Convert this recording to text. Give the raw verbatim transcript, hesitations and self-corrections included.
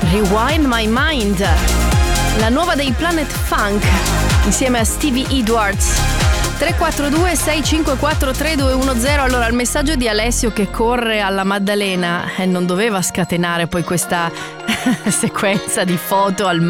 Rewind My Mind, la nuova dei Planet Funk insieme a Stevie Edwards. Tre quattro due sei cinque quattro tre due uno zero. Allora, il messaggio di Alessio che corre alla Maddalena e eh, non doveva scatenare poi questa sequenza di foto al